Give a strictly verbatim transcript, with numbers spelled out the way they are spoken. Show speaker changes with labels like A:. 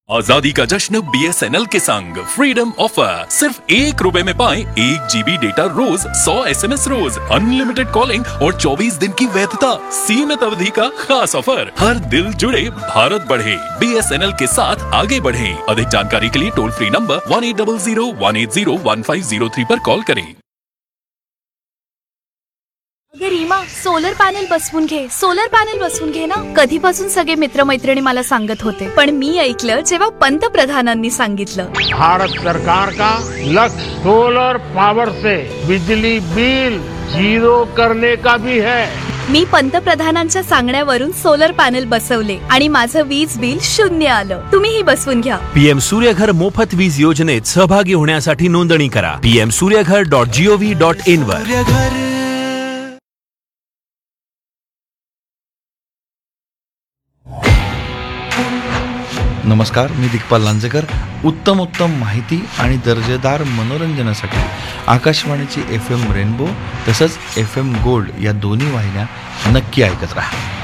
A: आजादी का जश्न बीएसएनएल के संग फ्रीडम ऑफर। सिर्फ एक रुपए में पाएं एक जीबी डेटा रोज, सौ एसएमएस रोज, अनलिमिटेड कॉलिंग और चौबीस दिन की वैधता। सीमित अवधि का खास ऑफर। हर दिल जुड़े, भारत बढ़े। बीएसएनएल के साथ आगे बढ़े। अधिक जानकारी के लिए toll free number one eight double Ziro one eight Ziro one five Ziro three पर कॉल करें।
B: अगं रीमा, सोलर पॅनल बसवून घे, सोलर पॅनल बसवून घे ना. कधीपासून सगळे मित्रमैत्रिणी मला सांगत होते, पण मी ऐकलं जेव्हा पंतप्रधानांनी सांगितलं.
C: भारत सरकार का लक्ष्य सोलर पावर से बिजली बिल जीरो करने का भी है.
B: मी पंतप्रधानांच्या सांगण्यावरून सोलर पॅनल बसवले आणि माझं वीज बिल शून्य आलं. तुम्हीही बसवून घ्या.
D: पीएम सूर्यघर मोफत वीज योजनेत सहभागी होण्यासाठी नोंदणी करा. PM Surya Ghar dot G O V dot in वर.
E: नमस्कार, मी दिग्पाल लांजेकर. उत्तम उत्तम माहिती आणि दर्जेदार मनोरंजनासाठी आकाशवाणीची एफ एम रेनबो तसंच एफ एम गोल्ड या दोन्ही वाहिन्या नक्की ऐकत राहा.